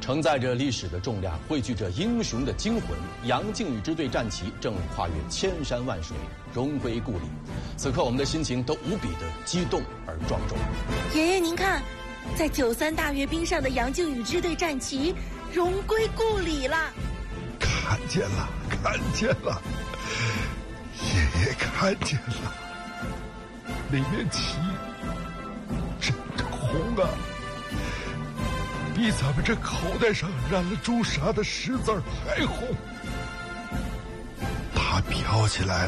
承载着历史的重量，汇聚着英雄的精魂，杨靖宇支队战旗正跨越千山万水，荣归故里。此刻我们的心情都无比的激动而庄重。 爷爷，您看，在93大阅兵上的杨靖宇支队战旗荣归故里了。 看见了，看见了，爷爷看见了，那面旗真红啊！比咱们这口袋上染了朱砂的10字还红，它飘起来了。